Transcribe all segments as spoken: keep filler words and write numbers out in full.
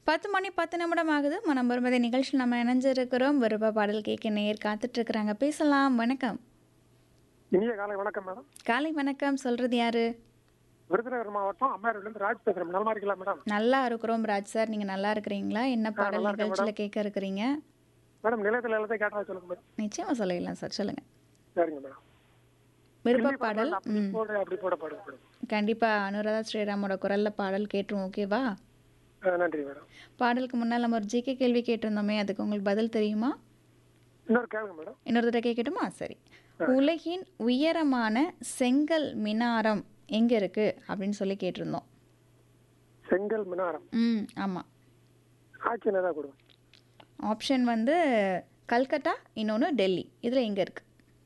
பத்து மணி பத்து நிமிடம் ஆகுது. மனம் வரும்பதை நிகழ்ச்சியில் நம்ம இணைஞ்சிருக்கிறோம். விருப்ப பாடல் கேட்க நேயர் காத்துட்ருக்குறாங்க. பேசலாம். வணக்கம். இனிய காலை வணக்கம் மேடம். காலை வணக்கம். சொல்றது யாரு? விருதுநகர் மாவட்டம் அம்மையார்லேருந்து ராஜ் பேசுறேன். நலமா இருக்கீங்களா மேடம்? நல்லா இருக்கிறோம் ராஜ் சார். நீங்க நல்லா இருக்கிறீங்களா? என்ன ஆ, பாடல் நல்லா இருக்கேன் நிகழ்ச்சியில மேடம். கேட்க இருக்கிறீங்க? மேடம் நிலையத்தில் எல்லாத்தையும் கேட்டா சொல்லுங்க மேடம். நிச்சயமா சொல்லிடலாம் சார். சொல்லுங்க. சரிங்க மேடம். விருப்ப கிள்ளி பாடல். படத்துல அப்படி ம். போடு அப்படி போட பாடுங்க மேடம். கண்டிப்பா அனுராதா ஸ்ரீராமோட குரல்ல பாடல் கேட்டுரும். ஓகேவா? ஆ, நன்றி மேடம். பாடலுக்கு முன்னால் நம்ம ஒரு ஜிகே கேள்வி கேட்டிருந்தோமே, அதுக்கு உங்களுக்கு பதில் தெரியுமா? இன்னொரு கேளுங்க மேடம். இன்னொரு தடவை கேட்கட்டுமா? சரி. ஆ. உலகின் உயரமான செங்கல் மினாரம் எங்க இருக்கு அப்படின்னு சொல்லி கேட்டிருந்தோம். செங்கல் மினாரம் ம் ஆமாம். ஆட்சி தான் கொடுங்க. ஆப்ஷன் வந்து கல்கட்டா, இன்னொன்று டெல்லி. இதில் எங்கே இருக்குது?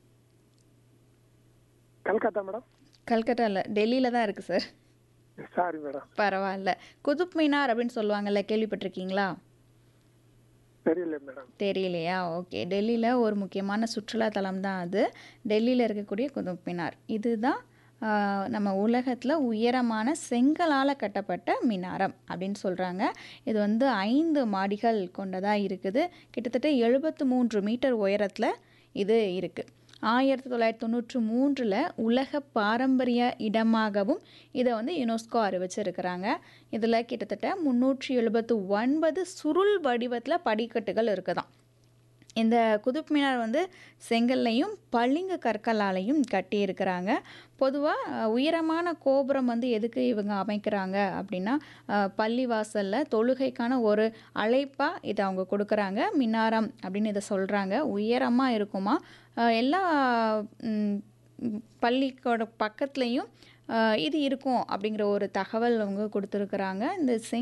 கல்கத்தா மேடம். கல்கட்டா இல்லை, டெல்லியில் தான் இருக்குது சார். Sorry madam. பரவாயில்ல. குதுப் மினார் அப்படின்னு சொல்லுவாங்கல்ல, கேள்விப்பட்டிருக்கீங்களா? தெரியல மேடம். தெரியலையா? ஓகே. டெல்லியில் ஒரு முக்கியமான சுற்றுலா தலம் தான் அது. டெல்லியில் இருக்கக்கூடிய குதுப் மினார் இதுதான் ஆஹ், நம்ம உலகத்தில் உயரமான செங்கலால் கட்டப்பட்ட மினாரம் அப்படின்னு சொல்கிறாங்க. இது வந்து ஐந்து மாடிகள் கொண்டதாக இருக்குது. கிட்டத்தட்ட எழுபத்து மூன்று மீட்டர் உயரத்தில் இது இருக்குது. ஆயிரத்தி தொள்ளாயிரத்தி தொண்ணூற்றி மூன்றில் உலக பாரம்பரிய இடமாகவும் இதை வந்து யுனெஸ்கோ அறிவிச்சிருக்கிறாங்க. இதில் கிட்டத்தட்ட முந்நூற்றி எழுபத்து ஒன்பது சுருள் வடிவத்தில் படிக்கட்டுகள் இருக்குதாம். இந்த குதுப் மினார் வந்து செங்கல்லையும் பளிங்கு கற்களாலையும் கட்டியிருக்கிறாங்க. பொதுவாக உயரமான கோபுரம் வந்து எதுக்கு இவங்க அமைக்கிறாங்க அப்படின்னா, அஹ், பள்ளிவாசலில் தொழுகைக்கான ஒரு அழைப்பாக இதை அவங்க கொடுக்குறாங்க. மினாரம் அப்படின்னு இதை சொல்கிறாங்க. உயரமாக இருக்குமா. அஹ், எல்லா ம், ம், பள்ளிக்கோட பக்கத்துலேயும் அஹ், இது இருக்கும் அப்படிங்கிற ஒரு தகவல் அவங்க கொடுத்துருக்குறாங்க. இந்த செங்